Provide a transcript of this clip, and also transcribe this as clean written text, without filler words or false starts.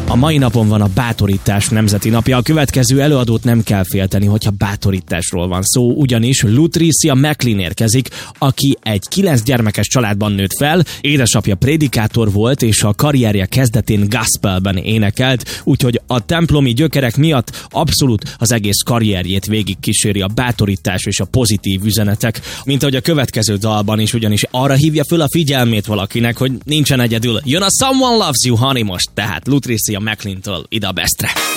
A mai napon van a bátorítás nemzeti napja. A következő előadót nem kell félteni, hogyha bátorításról van szó, ugyanis Lucretia McLean érkezik, aki egy 9 gyermekes családban nőtt fel, édesapja prédikátor volt, és a karrierje kezdetén gospelben énekelt, úgyhogy a templomi gyökerek miatt abszolút az egész karrierjét végigkíséri a bátorítás és a pozitív üzenetek, mint ahogy a következő dalban is, ugyanis arra hívja föl a figyelmét valakinek, hogy nincsen egyedül. Jön a Someone Loves You Honey most, tehát Lucretia McLean-től ide a Bestre.